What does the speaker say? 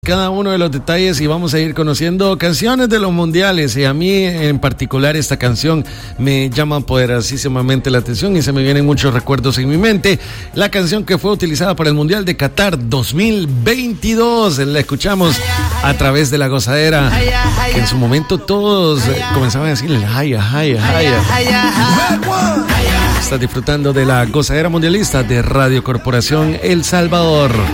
cada uno de los detalles y vamos a ir conociendo canciones de los mundiales, y a mí en particular esta canción me llama poderosísimamente la atención y se me vienen muchos recuerdos en mi mente. La canción que fue utilizada para el Mundial de Qatar 2022, la escuchamos a través de La Gozadera, que en su momento todos comenzaban a decirle haya. Estás disfrutando de La Gozadera Mundialista de Radio Corporación El Salvador.